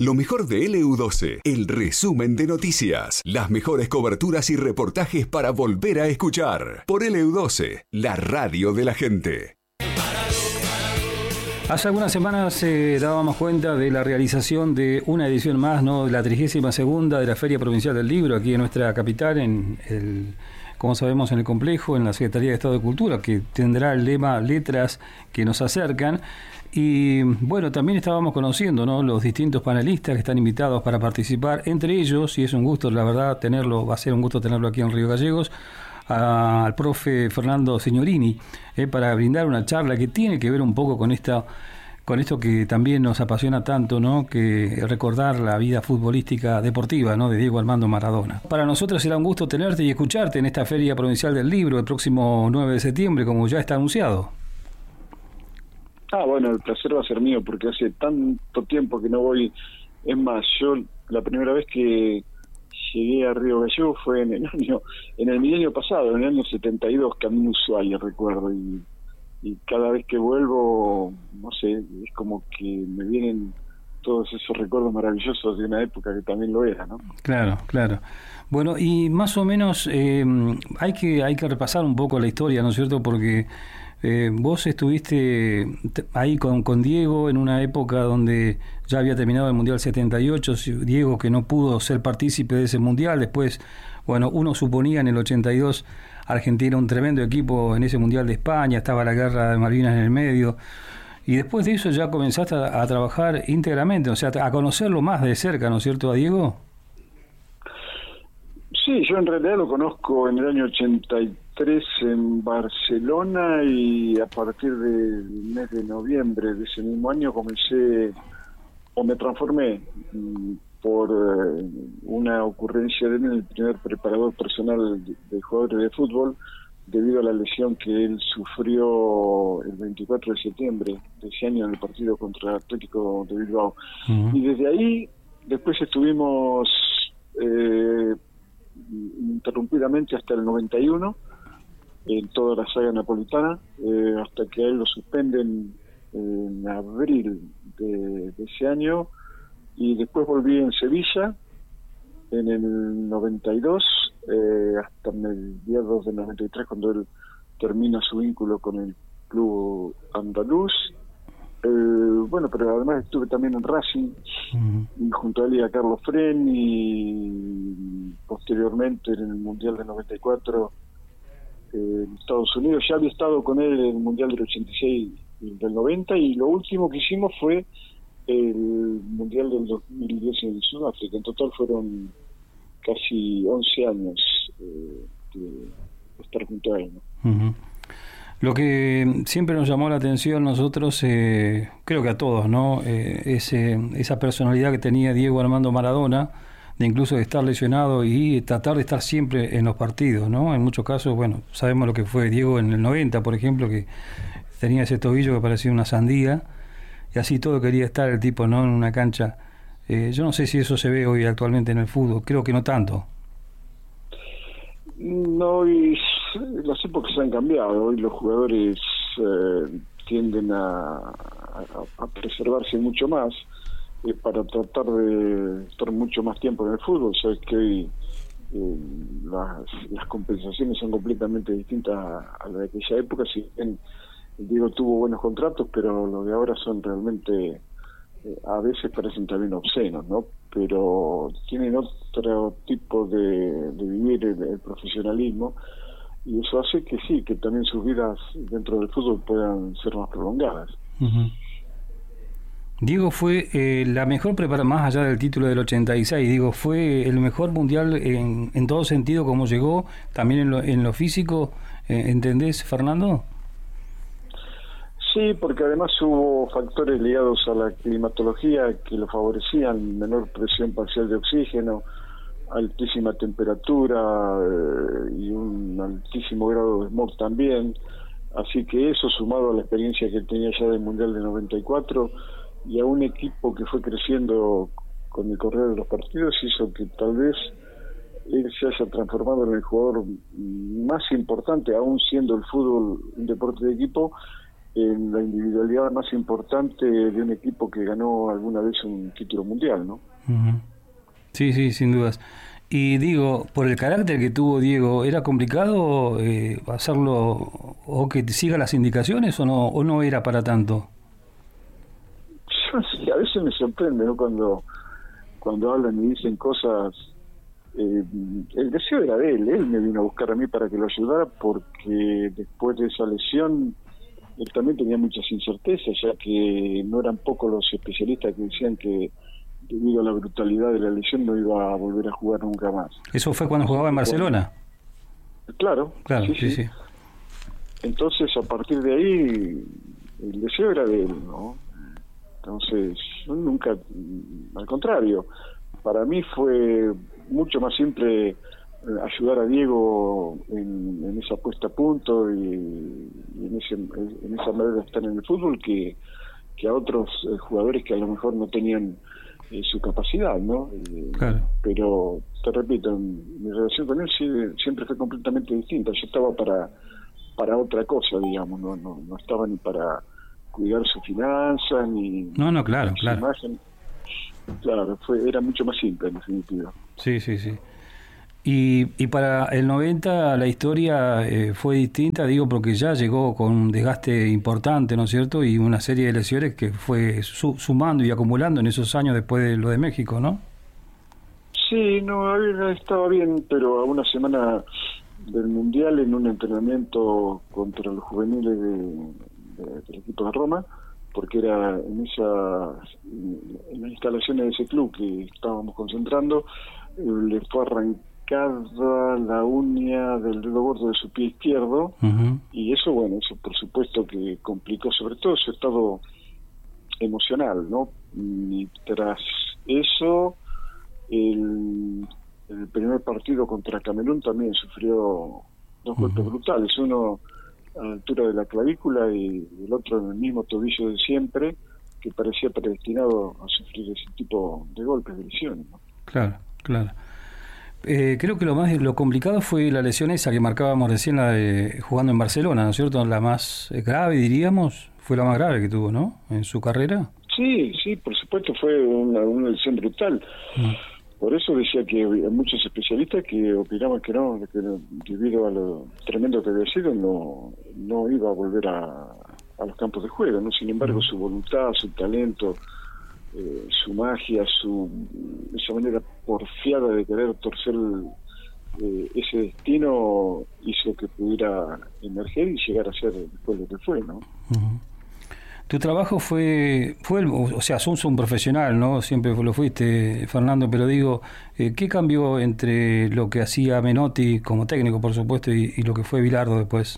Lo mejor de LU12, el resumen de noticias, las mejores coberturas y reportajes para volver a escuchar. Por LU12, la radio de la gente. Hace algunas semanas dábamos cuenta de la realización de una edición más, ¿no?, de la 32ª de la Feria Provincial del Libro aquí en nuestra capital, como sabemos, en el complejo, en la Secretaría de Estado de Cultura, que tendrá el lema Letras que nos acercan. Y bueno, también estábamos conociendo, ¿no?, los distintos panelistas que están invitados para participar, entre ellos, y es un gusto, la verdad, tenerlo, va a ser un gusto tenerlo aquí en Río Gallegos, al profe Fernando Signorini, para brindar una charla que tiene que ver un poco con esto que también nos apasiona tanto, ¿no?, que recordar la vida futbolística deportiva, ¿no?, de Diego Armando Maradona. Para nosotros será un gusto tenerte y escucharte en esta Feria Provincial del Libro el próximo 9 de septiembre, como ya está anunciado. Bueno, el placer va a ser mío, porque hace tanto tiempo que no voy. Es más, yo la primera vez que llegué a Río Gallegos fue en el milenio pasado, en el año 72, Camino Ushuaia, recuerdo, y cada vez que vuelvo, no sé, es como que me vienen todos esos recuerdos maravillosos de una época que también lo era, ¿no? Claro. Bueno, y más o menos hay que repasar un poco la historia, ¿no es cierto?, porque vos estuviste ahí con Diego en una época donde ya había terminado el Mundial 78, Diego que no pudo ser partícipe de ese Mundial. Después, bueno, uno suponía en el 82 Argentina un tremendo equipo en ese Mundial de España, estaba la guerra de Malvinas en el medio, y después de eso ya comenzaste a trabajar íntegramente, o sea, a conocerlo más de cerca, ¿no es cierto, a Diego? Sí, yo en realidad lo conozco en el año 83 en Barcelona, y a partir del mes de noviembre de ese mismo año me transformé por una ocurrencia de él en el primer preparador personal de jugadores de fútbol, debido a la lesión que él sufrió el 24 de septiembre de ese año en el partido contra Atlético de Bilbao. Uh-huh. Y desde ahí, después estuvimos interrumpidamente hasta el 91 en toda la saga napolitana, hasta que a él lo suspenden en abril de ese año, y después volví en Sevilla en el 92 hasta mediados del 93, cuando él termina su vínculo con el club andaluz. Bueno, pero además estuve también en Racing, y junto a él y a Carlos Fren, y posteriormente en el Mundial del 94 en Estados Unidos. Ya había estado con él en el Mundial del 86 y del 90, y lo último que hicimos fue el Mundial del 2010 en Sudáfrica. En total fueron casi 11 años de estar junto a él, ¿no? Uh-huh. Lo que siempre nos llamó la atención nosotros, creo que a todos, ¿no?, esa personalidad que tenía Diego Armando Maradona, de incluso de estar lesionado y tratar de estar siempre en los partidos, ¿no? En muchos casos, bueno, sabemos lo que fue Diego en el 90, por ejemplo, que tenía ese tobillo que parecía una sandía, y así todo quería estar el tipo, ¿no?, en una cancha. Yo no sé si eso se ve hoy actualmente en el fútbol, creo que no tanto. No, y las épocas han cambiado. Hoy los jugadores tienden a preservarse mucho más para tratar de estar mucho más tiempo en el fútbol. Sabes que hoy las compensaciones son completamente distintas a la de aquella época. Si bien Diego tuvo buenos contratos, pero los de ahora son realmente a veces parecen también obscenos, ¿no? Pero tienen otro tipo de vivir el profesionalismo, y eso hace que sí, que también sus vidas dentro del fútbol puedan ser más prolongadas. Uh-huh. Diego fue la mejor preparada, más allá del título del 86, digo, fue el mejor mundial en todo sentido, como llegó, también en lo físico, ¿entendés, Fernando? Sí, porque además hubo factores ligados a la climatología que lo favorecían: menor presión parcial de oxígeno, altísima temperatura y un altísimo grado de smog también. Así que eso, sumado a la experiencia que tenía ya del Mundial de 94 y a un equipo que fue creciendo con el correr de los partidos, hizo que tal vez él se haya transformado en el jugador más importante, aún siendo el fútbol un deporte de equipo, en la individualidad más importante de un equipo que ganó alguna vez un título mundial, ¿no? Uh-huh. Sí, sí, sin dudas. Y digo, por el carácter que tuvo Diego, ¿era complicado hacerlo o que siga las indicaciones o no era para tanto? Sí, a veces me sorprende, ¿no? Cuando hablan y dicen cosas, el deseo era de él me vino a buscar a mí para que lo ayudara, porque después de esa lesión él también tenía muchas incertezas, ya que no eran pocos los especialistas que decían que debido a la brutalidad de la lesión no iba a volver a jugar nunca más. ¿Eso fue cuando jugaba en Barcelona? Claro, sí. Entonces, a partir de ahí, el deseo era de él, ¿no? Entonces, yo nunca, al contrario, para mí fue mucho más simple ayudar a Diego en esa puesta a punto y en esa manera de estar en el fútbol que a otros jugadores que a lo mejor no tenían su capacidad, ¿no? Claro. Pero, te repito, mi relación con él siempre fue completamente distinta. Yo estaba para otra cosa, digamos, no estaba ni para cuidar su finanza, ni claro, su imagen. Claro, era mucho más simple, en definitiva. Sí. Y para el 90 la historia fue distinta, digo, porque ya llegó con un desgaste importante, ¿no es cierto? Y una serie de lesiones que fue sumando y acumulando en esos años después de lo de México, ¿no? Sí, estaba bien, pero a una semana del Mundial, en un entrenamiento contra los juveniles del equipo de Roma, porque era en las instalaciones de ese club que estábamos concentrando, le fue arrancada la uña del dedo gordo de su pie izquierdo, uh-huh. Y eso por supuesto que complicó sobre todo su estado emocional, ¿no? Y tras eso, el primer partido contra Camerún también sufrió dos golpes brutales, uno a la altura de la clavícula y el otro en el mismo tobillo de siempre, que parecía predestinado a sufrir ese tipo de golpes, de lesiones, ¿no? Claro. Creo que lo complicado fue la lesión esa que marcábamos recién, la de jugando en Barcelona, ¿no es cierto? La más grave, diríamos, fue la más grave que tuvo, ¿no? En su carrera. Sí, por supuesto, fue una lesión brutal. Por eso decía que hay muchos especialistas que opinaban que debido a lo tremendo que había sido, no iba a volver a los campos de juego, ¿no? Sin embargo, su voluntad, su talento, su magia, esa manera porfiada de querer torcer ese destino hizo que pudiera emerger y llegar a ser después lo que fue, ¿no? Uh-huh. Tu trabajo fue o sea, sos un profesional, ¿no? Siempre lo fuiste, Fernando, pero digo, ¿qué cambió entre lo que hacía Menotti como técnico, por supuesto, y lo que fue Bilardo después?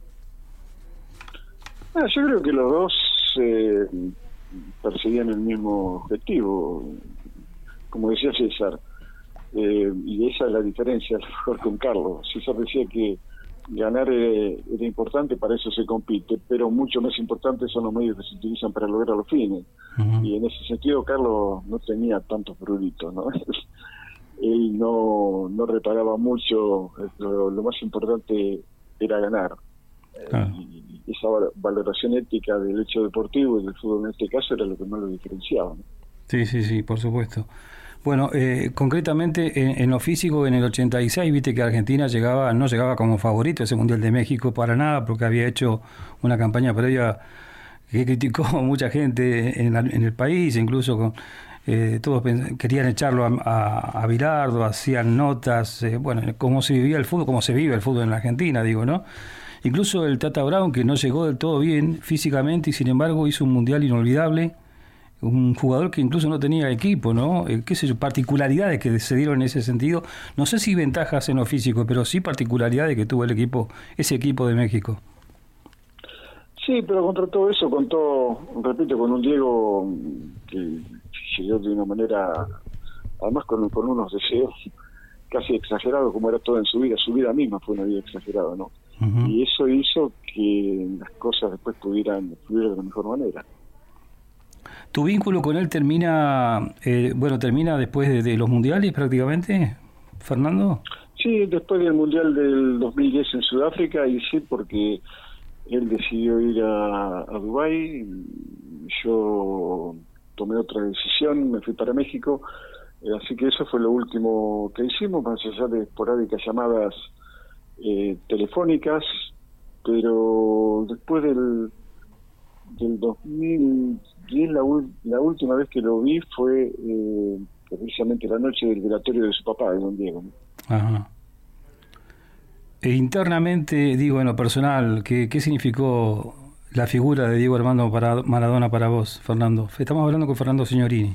Yo creo que los dos perseguían el mismo objetivo, como decía César, y esa es la diferencia a lo mejor con Carlos. César decía que ganar era importante, para eso se compite, pero mucho más importante son los medios que se utilizan para lograr los fines. Uh-huh. Y en ese sentido Carlos no tenía tantos pruritos, ¿no? Él no reparaba mucho, lo más importante era ganar. Y esa valoración ética del hecho deportivo y del fútbol en este caso era lo que más lo diferenciaba, ¿no? Sí, por supuesto. Bueno, concretamente en lo físico, en el 86, viste que Argentina no llegaba como favorito a ese Mundial de México para nada, porque había hecho una campaña previa que criticó mucha gente en el país, incluso todos querían echarlo a Bilardo, hacían notas, cómo se vivía el fútbol, cómo se vive el fútbol en la Argentina, digo, ¿no? Incluso el Tata Brown, que no llegó del todo bien físicamente y sin embargo hizo un Mundial inolvidable, un jugador que incluso no tenía equipo, ¿no? Qué sé yo, particularidades que se dieron en ese sentido, no sé si ventajas en lo físico, pero sí particularidades que tuvo ese equipo de México. Sí, pero contra todo eso contó, repito, con un Diego que llegó de una manera, además con unos deseos casi exagerados, como era todo en su vida misma fue una vida exagerada, ¿no? Uh-huh. Y eso hizo que las cosas después pudieran fluir de la mejor manera. ¿Tu vínculo con él termina después de los mundiales prácticamente, Fernando? Sí, después del Mundial del 2010 en Sudáfrica, y sí, porque él decidió ir a Dubái, yo tomé otra decisión, me fui para México, así que eso fue lo último que hicimos, más allá de esporádicas llamadas telefónicas, pero después del 2010 la última vez que lo vi fue precisamente la noche del velatorio de su papá, de don Diego, ¿no? Ajá. E internamente, digo, en lo personal, ¿qué significó la figura de Diego Armando Maradona para vos, Fernando? Estamos hablando con Fernando Signorini.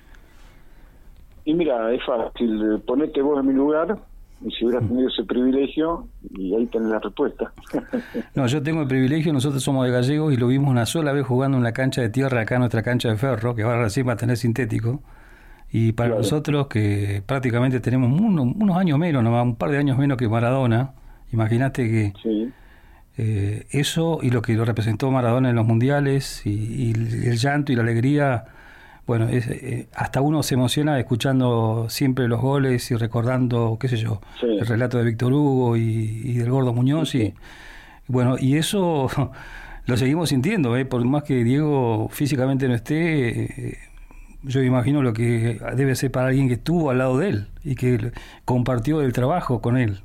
Y mira, es fácil, ponete vos en mi lugar, y si hubieras tenido ese privilegio, y ahí tenés la respuesta. No, yo tengo el privilegio, nosotros somos de Gallegos y lo vimos una sola vez jugando en la cancha de tierra, acá en nuestra cancha de ferro, que ahora recién va a tener sintético, y para Claro. nosotros que prácticamente tenemos unos años menos, nomás, un par de años menos que Maradona, imagínate que Sí. eso y lo que lo representó Maradona en los mundiales y el llanto y la alegría, bueno, hasta uno se emociona escuchando siempre los goles y recordando, qué sé yo, Sí. el relato de Víctor Hugo y del Gordo Muñoz. Sí. Y bueno, y eso lo seguimos sintiendo, por más que Diego físicamente no esté, yo imagino lo que debe ser para alguien que estuvo al lado de él y que compartió el trabajo con él.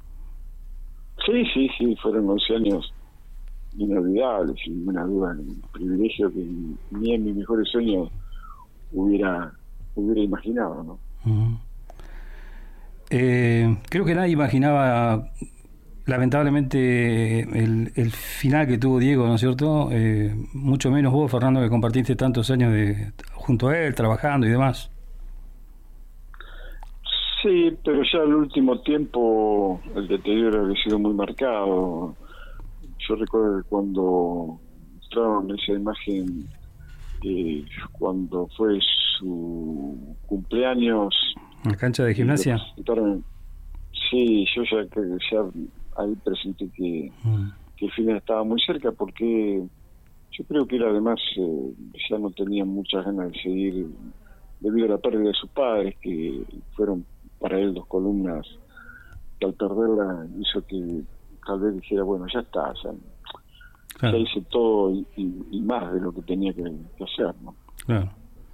Sí, fueron 11 años inolvidables, sin ninguna duda, un privilegio que ni en mis mejores sueños hubiera imaginado, ¿no? Uh-huh. Creo que nadie imaginaba, lamentablemente, el final que tuvo Diego, ¿no es cierto? Mucho menos vos, Fernando, que compartiste tantos años junto a él, trabajando y demás. Sí, pero ya el último tiempo el deterioro había sido muy marcado. Yo recuerdo que cuando mostraron esa imagen, cuando fue su cumpleaños, ¿En la cancha de gimnasia? Sí, yo ya ahí presenté que el final estaba muy cerca, porque yo creo que él además ya no tenía muchas ganas de seguir debido a la pérdida de sus padres, que fueron para él 2 columnas, que al perderla hizo que tal vez dijera, bueno, ya está, Claro. ya hice todo y más de lo que tenía que hacer, ¿no? Claro.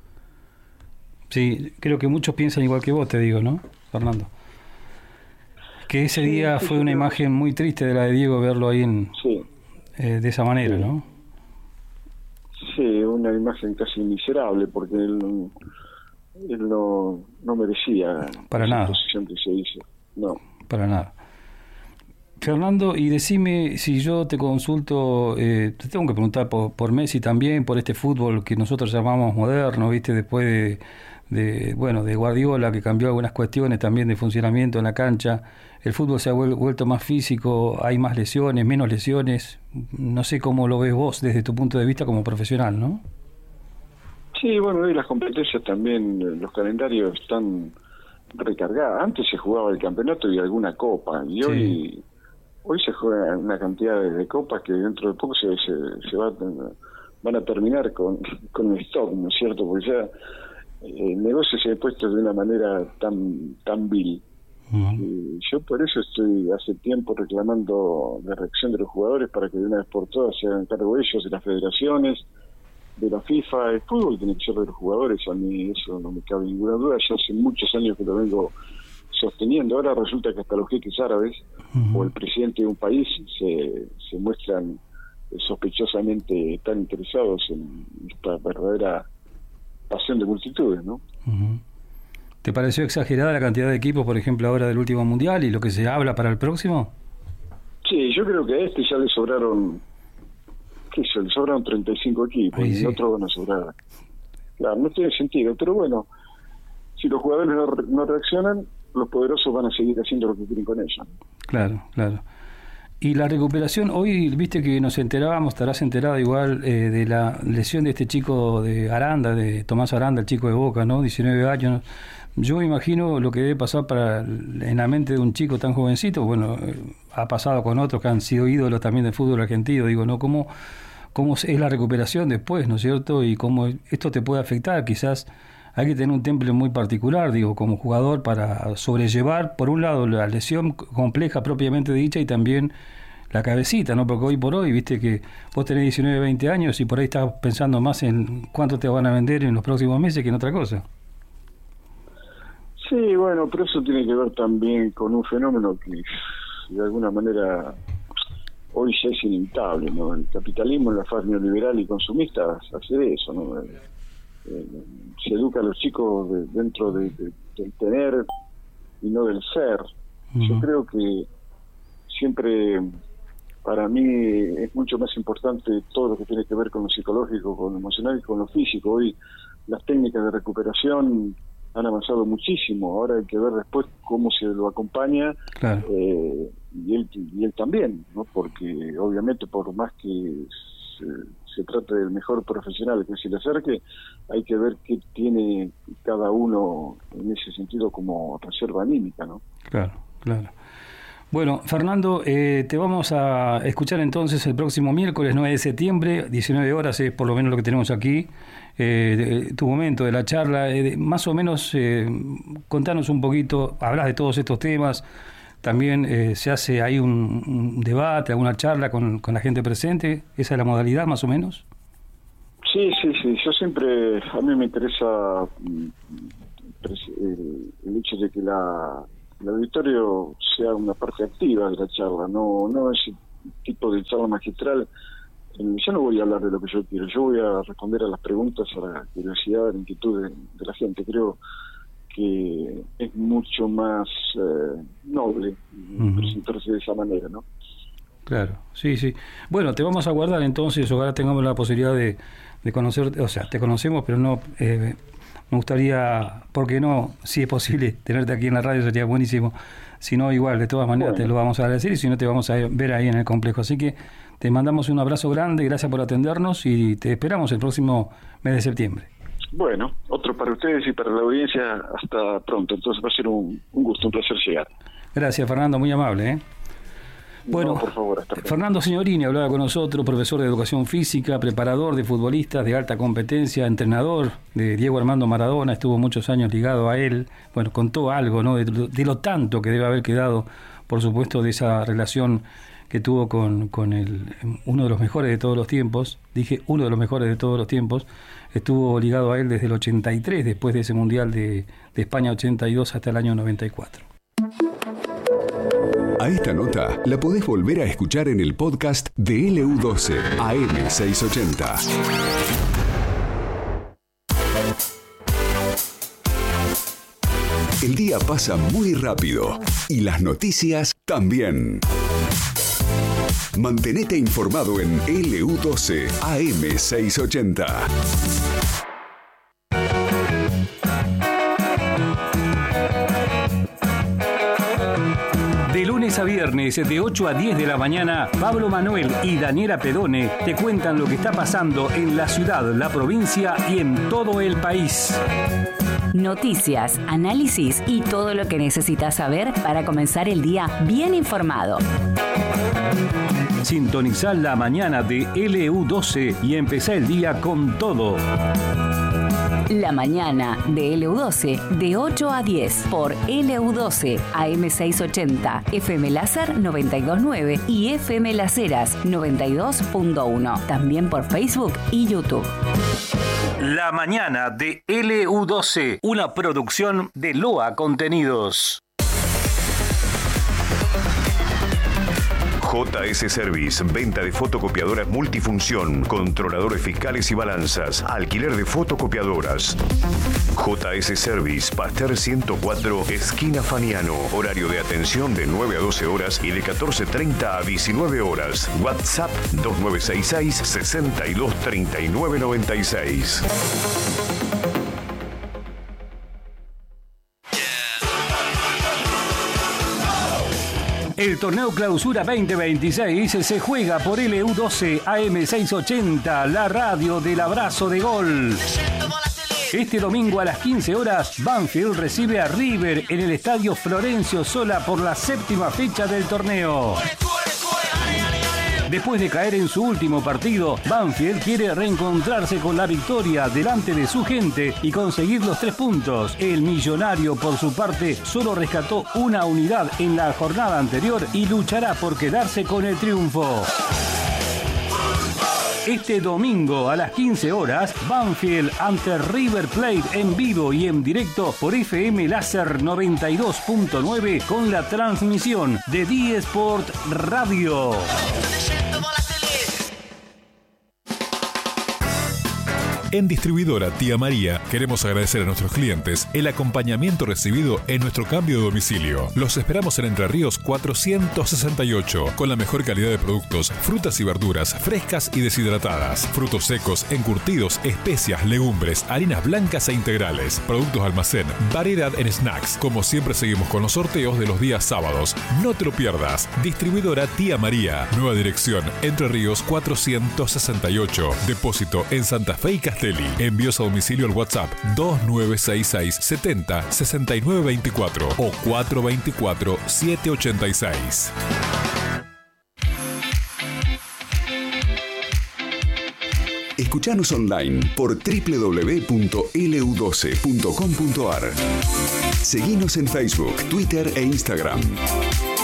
Sí, creo que muchos piensan igual que vos, te digo, ¿no, Fernando? Que ese día fue una imagen muy triste de la de Diego, verlo ahí Sí. De esa manera, Sí. ¿no? Sí, una imagen casi miserable, porque él no merecía Para esa nada. posición que se hizo. No. Para nada. Fernando, y decime, si yo te consulto, te tengo que preguntar por Messi también, por este fútbol que nosotros llamamos moderno, ¿viste? Después de Guardiola, que cambió algunas cuestiones también de funcionamiento en la cancha. El fútbol se ha vuelto más físico, hay más lesiones, menos lesiones. No sé cómo lo ves vos desde tu punto de vista como profesional, ¿no? Sí, bueno, y las competencias también, los calendarios están recargados. Antes se jugaba el campeonato y alguna copa, y Sí. hoy se juega una cantidad de copas que dentro de poco se van a terminar con el stock, ¿no es cierto? Porque ya el negocio se ha puesto de una manera tan vil. Uh-huh. Yo por eso estoy hace tiempo reclamando la reacción de los jugadores, para que de una vez por todas se hagan cargo ellos, de las federaciones, de la FIFA. El fútbol tiene que ser de los jugadores, a mí eso no me cabe ninguna duda. Ya hace muchos años que lo vengo sosteniendo. Ahora resulta que hasta los jeques árabes o el presidente de un país se muestran sospechosamente tan interesados en esta verdadera pasión de multitudes, ¿no? Uh-huh. ¿Te pareció exagerada la cantidad de equipos, por ejemplo, ahora del último mundial y lo que se habla para el próximo? Sí, yo creo que a este ya le sobraron, le sobraron 35 equipos. Ahí y sí. otros van a sobrar. Claro, no tiene sentido, pero bueno, si los jugadores no reaccionan, los poderosos van a seguir haciendo lo que quieren con ellos. Claro, claro. Y la recuperación, hoy viste que nos enterábamos, estarás enterado igual, de la lesión de este chico de Aranda, de Tomás Aranda, el chico de Boca, ¿no? 19 años. Yo me imagino lo que debe pasar en la mente de un chico tan jovencito. Bueno, ha pasado con otros que han sido ídolos también del fútbol argentino. Digo, ¿no? ¿Cómo es la recuperación después, ¿no es cierto? Y cómo esto te puede afectar. Quizás hay que tener un temple muy particular, digo, como jugador, para sobrellevar, por un lado, la lesión compleja propiamente dicha y también la cabecita, ¿no? Porque hoy por hoy, viste que vos tenés 19, 20 años y por ahí estás pensando más en cuánto te van a vender en los próximos meses que en otra cosa. Sí, bueno, pero eso tiene que ver también con un fenómeno que de alguna manera hoy ya es inevitable, ¿no? El capitalismo en la fase neoliberal y consumista hace eso, ¿no? Se educa a los chicos dentro del tener y no del ser. Yo creo que siempre, para mí, es mucho más importante todo lo que tiene que ver con lo psicológico, con lo emocional y con lo físico. Hoy las técnicas de recuperación han avanzado muchísimo, ahora hay que ver después cómo se lo acompaña. Claro. Y él también, ¿no? Porque obviamente por más que se trate del mejor profesional que se le acerque, hay que ver qué tiene cada uno en ese sentido como reserva anímica, ¿no? Claro. Bueno, Fernando, te vamos a escuchar entonces el próximo miércoles 9 de septiembre, 19 horas es por lo menos lo que tenemos aquí, tu momento de la charla, más o menos contanos un poquito, hablas de todos estos temas, también se hace ahí un debate, alguna charla con la gente presente, ¿esa es la modalidad más o menos? Sí, yo siempre, a mí me interesa el hecho de que el auditorio sea una parte activa de la charla, no ese tipo de charla magistral. Yo no voy a hablar de lo que yo quiero, yo voy a responder a las preguntas, a la curiosidad, a la inquietud de la gente. Creo que es mucho más noble presentarse de esa manera, ¿no? Claro, sí. Bueno, te vamos a guardar entonces, ojalá tengamos la posibilidad de conocer, o sea, te conocemos, pero no... me gustaría, ¿por qué no? Si es posible, tenerte aquí en la radio sería buenísimo. Si no, igual, de todas maneras, te lo vamos a agradecer y si no, te vamos a ver ahí en el complejo. Así que te mandamos un abrazo grande, gracias por atendernos y te esperamos el próximo mes de septiembre. Bueno, otro para ustedes y para la audiencia, hasta pronto. Entonces va a ser un gusto, un placer llegar. Gracias, Fernando, muy amable, ¿eh? Bueno, no, por favor, hasta pronto. Fernando Signorini hablaba con nosotros, profesor de educación física, preparador de futbolistas de alta competencia, entrenador de Diego Armando Maradona, estuvo muchos años ligado a él. Bueno, contó algo, ¿no? De lo tanto que debe haber quedado, por supuesto, de esa relación que tuvo con uno de los mejores de todos los tiempos. Dije uno de los mejores de todos los tiempos. Estuvo ligado a él desde el 83, después de ese Mundial de España 82 hasta el año 94. A esta nota la podés volver a escuchar en el podcast de LU12 AM680. El día pasa muy rápido y las noticias también. Mantenete informado en LU12 AM680. De lunes a viernes, de 8 a 10 de la mañana, Pablo Manuel y Daniela Pedone te cuentan lo que está pasando en la ciudad, la provincia y en todo el país. Noticias, análisis y todo lo que necesitas saber para comenzar el día bien informado. Sintonizá la mañana de LU12 y empezá el día con todo. La mañana de LU12 de 8 a 10 por LU12 AM680, FM Láser 92.9 y FM Las Heras 92.1. También por Facebook y YouTube. La mañana de LU12, una producción de Loa Contenidos. JS Service, venta de fotocopiadoras multifunción, controladores fiscales y balanzas, alquiler de fotocopiadoras. JS Service, Pasteur 104, esquina Faniano, horario de atención de 9 a 12 horas y de 14:30 a 19 horas. WhatsApp 2966 623996. El torneo Clausura 2026 se juega por LU12 AM680, la radio del abrazo de gol. Este domingo a las 15 horas, Banfield recibe a River en el estadio Florencio Sola por la 7ª fecha del torneo. Después de caer en su último partido, Banfield quiere reencontrarse con la victoria delante de su gente y conseguir los 3 puntos. El Millonario, por su parte, solo rescató una unidad en la jornada anterior y luchará por quedarse con el triunfo. Este domingo a las 15 horas, Banfield ante River Plate en vivo y en directo por FM Láser 92.9 con la transmisión de D-Sport Radio. En Distribuidora Tía María queremos agradecer a nuestros clientes el acompañamiento recibido en nuestro cambio de domicilio. Los esperamos en Entre Ríos 468 con la mejor calidad de productos, frutas y verduras frescas y deshidratadas, frutos secos, encurtidos, especias, legumbres, harinas blancas e integrales, productos almacén, variedad en snacks. Como siempre seguimos con los sorteos de los días sábados. No te lo pierdas. Distribuidora Tía María. Nueva dirección Entre Ríos 468. Depósito en Santa Fe y Castelli. Envíos a domicilio al WhatsApp 2966 70 69 24 o 424 786. Escuchanos online por www.lu12.com.ar. Seguinos en Facebook, Twitter e Instagram.